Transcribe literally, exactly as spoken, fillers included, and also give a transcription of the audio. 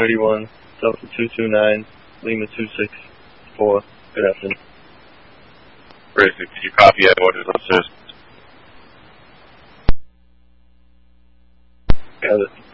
thirty-one, Delta two two nine, Lima two six four. Good afternoon. Bridget, did you copy at orders upstairs? Got it.